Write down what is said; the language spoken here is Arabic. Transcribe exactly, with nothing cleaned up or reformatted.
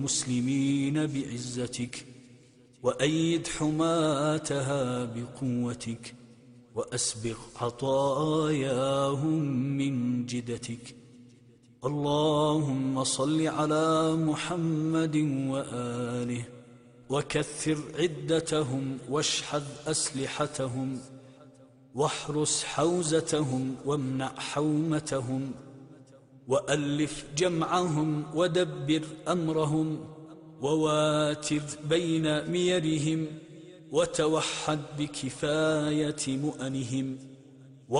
المسلمين بعزتك، وأيد حماتها بقوتك، وأسبغ عطاياهم من جدتك. اللهم صل على محمد وآله، وكثر عدتهم، واشحذ أسلحتهم، واحرس حوزتهم، وامنع حومتهم، وألف جمعهم، ودبر أمرهم، وواتر بين ميرهم، وتوحد بكفاية مؤنهم.